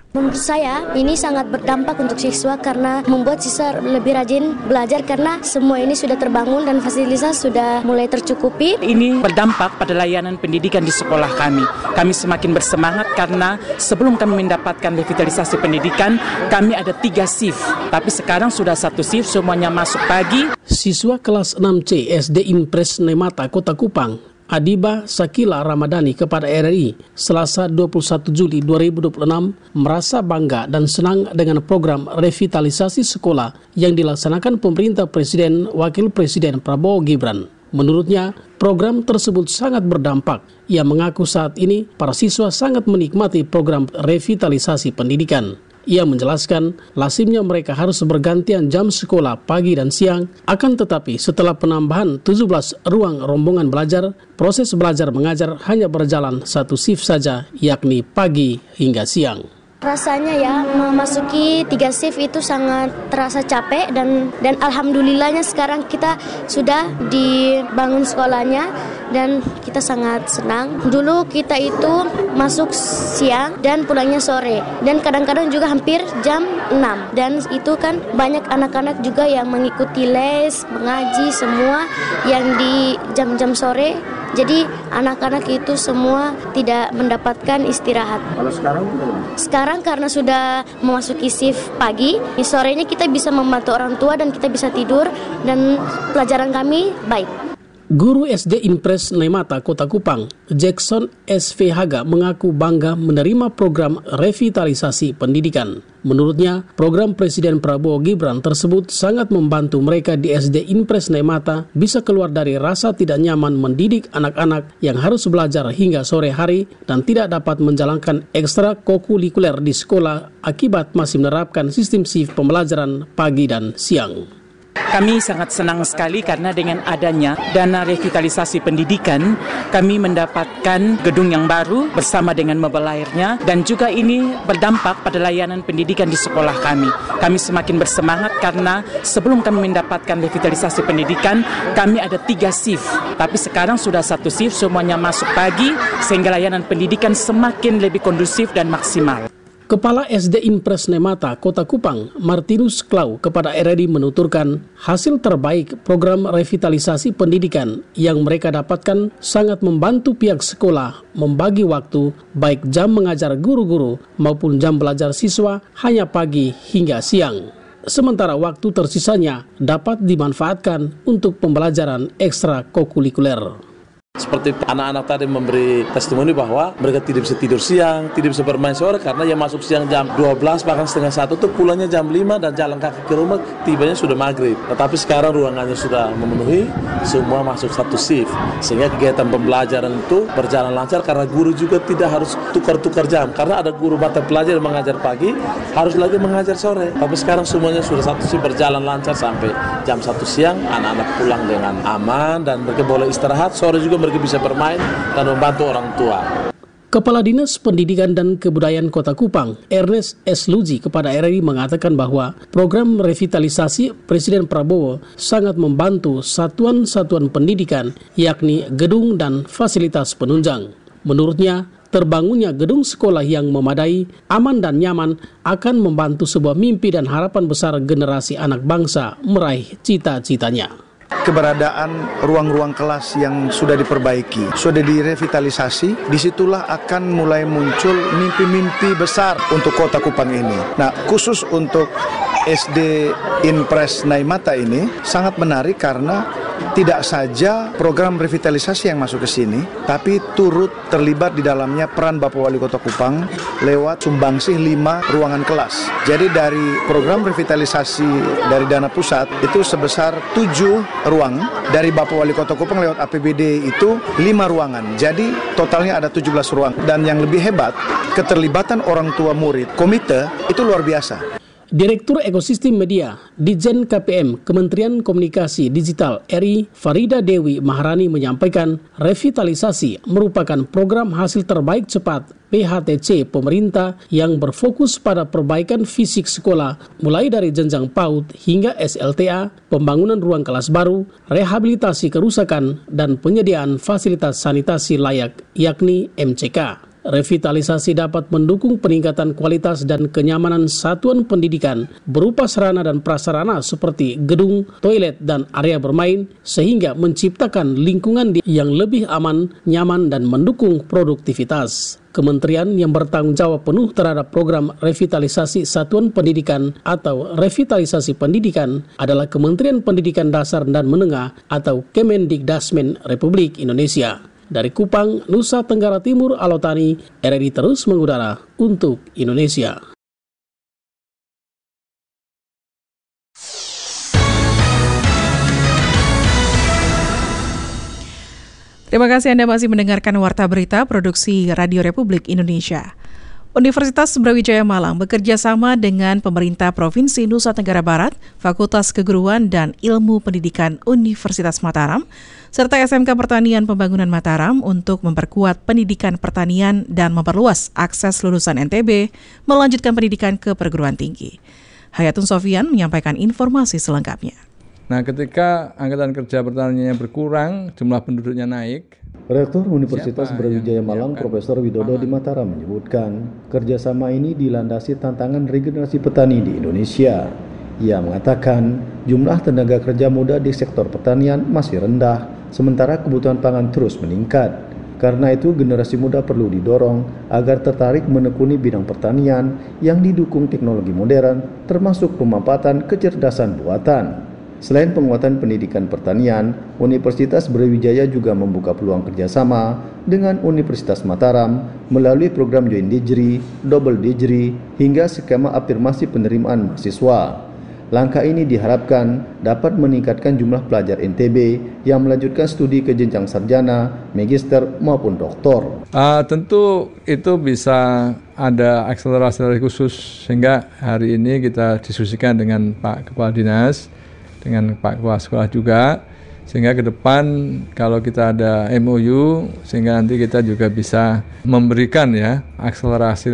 Menurut saya ini sangat berdampak untuk siswa karena membuat siswa lebih rajin belajar karena semua ini sudah terbangun dan fasilitas sudah mulai tercukupi. Ini berdampak pada layanan pendidikan di sekolah kami. Kami semakin bersemangat karena sebelum kami mendapatkan revitalisasi pendidikan, kami ada 3 shift. Tapi sekarang sudah 1 shift, semuanya masuk pagi. Siswa kelas 6C SD Impres Nemata, Kota Kupang, Adiba Sakila Ramadhani kepada RRI Selasa 21 Juli 2026 merasa bangga dan senang dengan program revitalisasi sekolah yang dilaksanakan pemerintah Presiden Wakil Presiden Prabowo Gibran. Menurutnya, program tersebut sangat berdampak. Ia mengaku saat ini para siswa sangat menikmati program revitalisasi pendidikan. Ia menjelaskan, lazimnya mereka harus bergantian jam sekolah pagi dan siang, akan tetapi setelah penambahan 17 ruang rombongan belajar, proses belajar mengajar hanya berjalan 1 shift saja, yakni pagi hingga siang. Rasanya ya, memasuki 3 shift itu sangat terasa capek dan alhamdulillahnya sekarang kita sudah dibangun sekolahnya dan kita sangat senang. Dulu kita itu masuk siang dan pulangnya sore dan kadang-kadang juga hampir jam 6 dan itu kan banyak anak-anak juga yang mengikuti les, mengaji semua yang di jam-jam sore. Jadi anak-anak itu semua tidak mendapatkan istirahat. Kalau sekarang? Sekarang karena sudah memasuki shift pagi, sorenya kita bisa membantu orang tua dan kita bisa tidur dan pelajaran kami baik. Guru SD Impres Nemata, Kota Kupang, Jackson SV Haga mengaku bangga menerima program revitalisasi pendidikan. Menurutnya, program Presiden Prabowo Gibran tersebut sangat membantu mereka di SD Impres Nemata bisa keluar dari rasa tidak nyaman mendidik anak-anak yang harus belajar hingga sore hari dan tidak dapat menjalankan ekstrakurikuler di sekolah akibat masih menerapkan sistem shift pembelajaran pagi dan siang. Kami sangat senang sekali karena dengan adanya dana revitalisasi pendidikan, kami mendapatkan gedung yang baru bersama dengan mobile airnya dan juga ini berdampak pada layanan pendidikan di sekolah kami. Kami semakin bersemangat karena sebelum kami mendapatkan revitalisasi pendidikan, kami ada 3 shift. Tapi sekarang sudah 1 shift, semuanya masuk pagi sehingga layanan pendidikan semakin lebih kondusif dan maksimal. Kepala SD Impres Nemata, Kota Kupang, Martinus Klau kepada RRI menuturkan hasil terbaik program revitalisasi pendidikan yang mereka dapatkan sangat membantu pihak sekolah membagi waktu baik jam mengajar guru-guru maupun jam belajar siswa hanya pagi hingga siang. Sementara waktu tersisanya dapat dimanfaatkan untuk pembelajaran ekstrakurikuler. Seperti anak-anak tadi memberi testimoni bahwa mereka tidak bisa tidur siang, tidak bisa bermain sore karena yang masuk siang jam 12 bahkan setengah 1 tuh pulangnya jam 5 dan jalan kaki ke rumah tibanya sudah maghrib. Tetapi sekarang ruangannya sudah memenuhi, semua masuk 1 shift sehingga kegiatan pembelajaran itu berjalan lancar karena guru juga tidak harus tukar-tukar jam karena ada guru mata pelajaran yang mengajar pagi harus lagi mengajar sore. Tapi sekarang semuanya sudah 1 shift berjalan lancar sampai jam 1 siang anak-anak pulang dengan aman dan mereka boleh istirahat, sore juga mereka bisa bermain dan membantu orang tua. Kepala Dinas Pendidikan dan Kebudayaan Kota Kupang, Ernest S. Luji kepada RRI mengatakan bahwa program revitalisasi Presiden Prabowo sangat membantu satuan-satuan pendidikan, yakni gedung dan fasilitas penunjang. Menurutnya, terbangunnya gedung sekolah yang memadai, aman dan nyaman akan membantu sebuah mimpi dan harapan besar generasi anak bangsa meraih cita-citanya. Keberadaan ruang-ruang kelas yang sudah diperbaiki, sudah direvitalisasi, disitulah akan mulai muncul mimpi-mimpi besar untuk Kota Kupang ini. Nah, khusus untuk SD Impres Nemata ini sangat menarik karena tidak saja program revitalisasi yang masuk ke sini, tapi turut terlibat di dalamnya peran Bapak Wali Kota Kupang lewat sumbangsih 5 ruangan kelas. Jadi dari program revitalisasi dari dana pusat itu sebesar 7 ruang, dari Bapak Wali Kota Kupang lewat APBD itu 5 ruangan. Jadi totalnya ada 17 ruang. Dan yang lebih hebat, keterlibatan orang tua murid, komite itu luar biasa. Direktur Ekosistem Media, Ditjen KPM, Kementerian Komunikasi Digital RI, Farida Dewi Maharani menyampaikan revitalisasi merupakan program hasil terbaik cepat PHTC pemerintah yang berfokus pada perbaikan fisik sekolah mulai dari jenjang PAUD hingga SLTA, pembangunan ruang kelas baru, rehabilitasi kerusakan, dan penyediaan fasilitas sanitasi layak yakni MCK. Revitalisasi dapat mendukung peningkatan kualitas dan kenyamanan satuan pendidikan berupa sarana dan prasarana seperti gedung, toilet, dan area bermain sehingga menciptakan lingkungan yang lebih aman, nyaman, dan mendukung produktivitas. Kementerian yang bertanggung jawab penuh terhadap program revitalisasi satuan pendidikan atau revitalisasi pendidikan adalah Kementerian Pendidikan Dasar dan Menengah atau Kemendikdasmen Republik Indonesia. Dari Kupang, Nusa Tenggara Timur, Alotani, RRI terus mengudara untuk Indonesia. Terima kasih Anda masih mendengarkan Warta Berita Produksi Radio Republik Indonesia. Universitas Brawijaya Malang bekerja sama dengan pemerintah Provinsi Nusa Tenggara Barat, Fakultas Keguruan dan Ilmu Pendidikan Universitas Mataram, serta SMK Pertanian Pembangunan Mataram untuk memperkuat pendidikan pertanian dan memperluas akses lulusan NTB melanjutkan pendidikan ke perguruan tinggi. Hayatun Sofian menyampaikan informasi selengkapnya. Nah, ketika angkatan kerja pertaniannya berkurang, jumlah penduduknya naik. Rektor Universitas Brawijaya Malang Profesor Widodo di Mataram menyebutkan kerjasama ini dilandasi tantangan regenerasi petani di Indonesia. Ia mengatakan jumlah tenaga kerja muda di sektor pertanian masih rendah, sementara kebutuhan pangan terus meningkat. Karena itu generasi muda perlu didorong agar tertarik menekuni bidang pertanian yang didukung teknologi modern termasuk pemanfaatan kecerdasan buatan. Selain penguatan pendidikan pertanian, Universitas Brawijaya juga membuka peluang kerjasama dengan Universitas Mataram melalui program Joint Degree, Double Degree, hingga skema afirmasi penerimaan mahasiswa. Langkah ini diharapkan dapat meningkatkan jumlah pelajar NTB yang melanjutkan studi ke jenjang sarjana, magister maupun doktor. Tentu itu bisa ada akselerasi khusus sehingga hari ini kita diskusikan dengan Pak Kepala Dinas, dengan Pak Kepala Sekolah juga, sehingga ke depan kalau kita ada MOU, sehingga nanti kita juga bisa memberikan ya akselerasi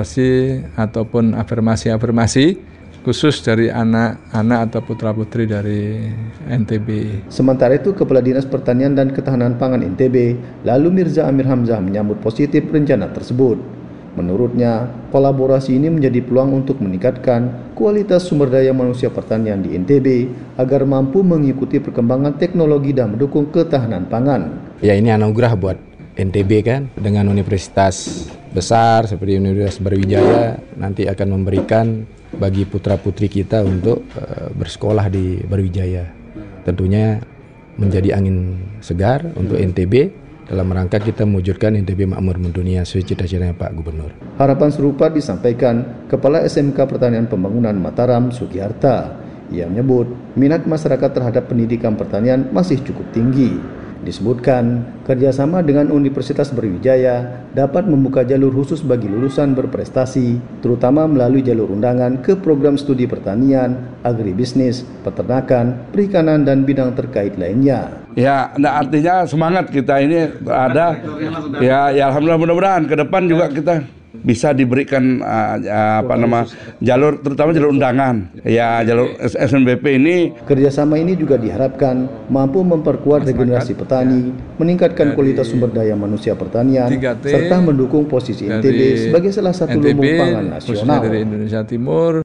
ataupun afirmasi khusus dari anak-anak atau putra-putri dari NTB. Sementara itu, Kepala Dinas Pertanian dan Ketahanan Pangan NTB, lalu Mirza Amir Hamzah menyambut positif rencana tersebut. Menurutnya, kolaborasi ini menjadi peluang untuk meningkatkan kualitas sumber daya manusia pertanian di NTB agar mampu mengikuti perkembangan teknologi dan mendukung ketahanan pangan. Ya, ini anugerah buat NTB kan, dengan universitas besar seperti Universitas Brawijaya nanti akan memberikan bagi putra-putri kita untuk bersekolah di Brawijaya. Tentunya menjadi angin segar untuk NTB dalam rangka kita mewujudkan NTB makmur mendunia sesuai cita-citanya Pak Gubernur. Harapan serupa disampaikan Kepala SMK Pertanian Pembangunan Mataram, Sugiharta. Ia menyebut minat masyarakat terhadap pendidikan pertanian masih cukup tinggi. Disebutkan kerjasama dengan Universitas Brawijaya dapat membuka jalur khusus bagi lulusan berprestasi, terutama melalui jalur undangan ke program studi pertanian, agribisnis, peternakan, perikanan, dan bidang terkait lainnya. Ya, artinya semangat kita ini ada. Ya alhamdulillah, mudah-mudahan ke depan juga kita bisa diberikan jalur, terutama jalur undangan. Ya, jalur SNBP ini. Kerjasama ini juga diharapkan mampu memperkuat regenerasi petani, meningkatkan kualitas sumber daya manusia pertanian, serta mendukung posisi NTB sebagai salah satu lumbung pangan nasional. Dari Indonesia Timur.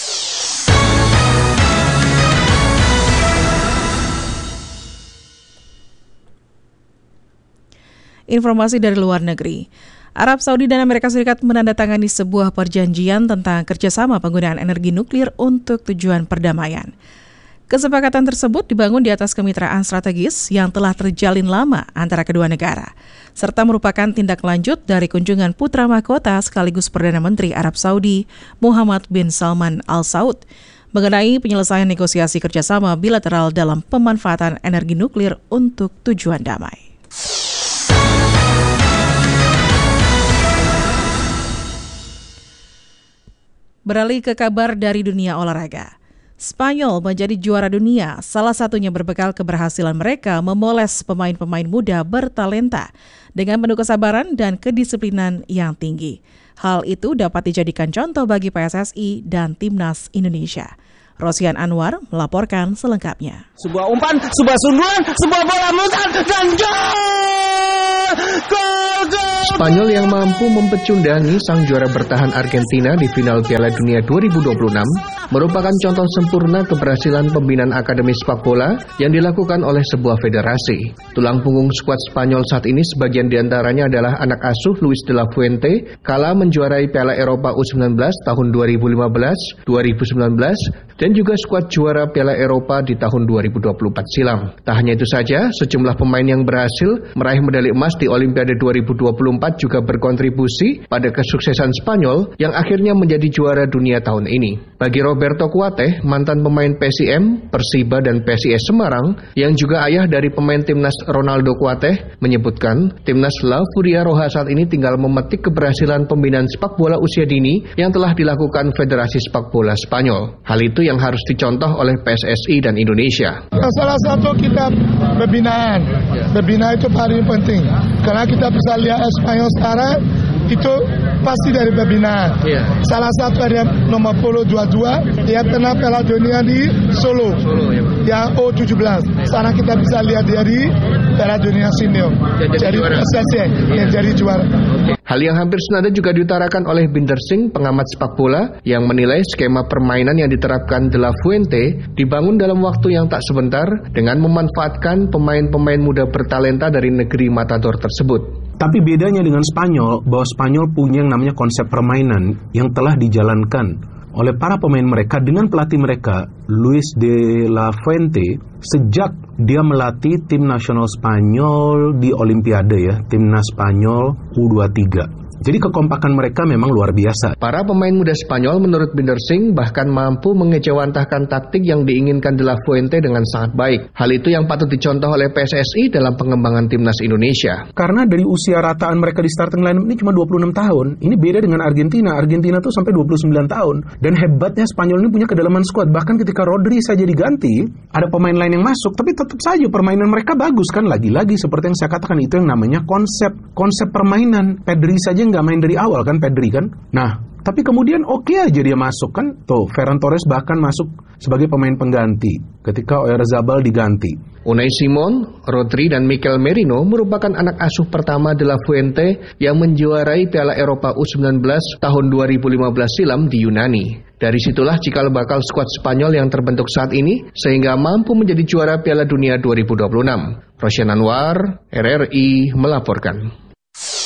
Informasi dari luar negeri. Arab Saudi dan Amerika Serikat menandatangani sebuah perjanjian tentang kerjasama penggunaan energi nuklir untuk tujuan perdamaian. Kesepakatan tersebut dibangun di atas kemitraan strategis yang telah terjalin lama antara kedua negara, serta merupakan tindak lanjut dari kunjungan putra mahkota sekaligus Perdana Menteri Arab Saudi, Muhammad bin Salman Al Saud, mengenai penyelesaian negosiasi kerjasama bilateral dalam pemanfaatan energi nuklir untuk tujuan damai. Beralih ke kabar dari dunia olahraga. Spanyol menjadi juara dunia, salah satunya berbekal keberhasilan mereka memoles pemain-pemain muda bertalenta dengan penuh kesabaran dan kedisiplinan yang tinggi. Hal itu dapat dijadikan contoh bagi PSSI dan Timnas Indonesia. Rosian Anwar melaporkan selengkapnya. Sebuah umpan, sebuah sundulan, sebuah bola melontar dan gol! Spanyol yang mampu mempecundangi sang juara bertahan Argentina di final Piala Dunia 2026 merupakan contoh sempurna keberhasilan pembinaan akademi sepak bola yang dilakukan oleh sebuah federasi. Tulang punggung skuad Spanyol saat ini sebagian diantaranya adalah anak asuh Luis de la Fuente kala menjuarai Piala Eropa U19 tahun 2015, 2019, dan juga skuad juara Piala Eropa di tahun 2024 silam. Tak hanya itu saja, sejumlah pemain yang berhasil meraih medali emas di Olimpiade 2024 juga berkontribusi pada kesuksesan Spanyol yang akhirnya menjadi juara dunia tahun ini. Bagi Roberto Cuate, mantan pemain PSIM, Persiba, dan PSIS Semarang, yang juga ayah dari pemain timnas Ronaldo Cuate, menyebutkan timnas La Furia Roja saat ini tinggal memetik keberhasilan pembinaan sepak bola usia dini yang telah dilakukan Federasi Sepak Bola Spanyol. Hal itu yang harus dicontoh oleh PSSI dan Indonesia. Salah satu kita pembinaan. Pembinaan itu paling penting. Karena kita bisa lihat Spanyol sekarang itu pasti dari pembinaan. Salah satu ada nomor 22 dia pernah Piala Dunia di Solo yang U17. Sekarang kita bisa lihat dia di Piala Dunia Senior. Jadi jadi juara. Hal yang hampir senada juga diutarakan oleh Binder Singh, pengamat sepak bola, yang menilai skema permainan yang diterapkan De La Fuente dibangun dalam waktu yang tak sebentar dengan memanfaatkan pemain-pemain muda bertalenta dari negeri matador tersebut. Tapi bedanya dengan Spanyol, bahwa Spanyol punya yang namanya konsep permainan yang telah dijalankan oleh para pemain mereka dengan pelatih mereka, Luis de la Fuente, sejak dia melatih tim nasional Spanyol di Olimpiade ya, timnas Spanyol U23. Jadi kekompakan mereka memang luar biasa. Para pemain muda Spanyol menurut Binder Singh bahkan mampu mengejawantahkan taktik yang diinginkan De La Fuente dengan sangat baik. Hal itu yang patut dicontoh oleh PSSI dalam pengembangan timnas Indonesia. Karena dari usia rataan mereka di starting line ini cuma 26 tahun. Ini beda dengan Argentina. Argentina tuh sampai 29 tahun. Dan hebatnya Spanyol ini punya kedalaman skuad. Bahkan ketika Rodri saja diganti, ada pemain lain yang masuk. Tapi tetap saja permainan mereka bagus kan. Lagi-lagi seperti yang saya katakan, itu yang namanya konsep permainan. Pedri saja nggak main dari awal kan, Pedri kan. Nah, tapi kemudian oke aja dia masuk kan. Tuh, Ferran Torres bahkan masuk sebagai pemain pengganti ketika Oyarzabal diganti. Unai Simon, Rodri, dan Mikel Merino merupakan anak asuh pertama De La Fuente yang menjuarai Piala Eropa U19 tahun 2015 silam di Yunani. Dari situlah cikal bakal skuad Spanyol yang terbentuk saat ini sehingga mampu menjadi juara Piala Dunia 2026. Rosyan Anwar, RRI melaporkan.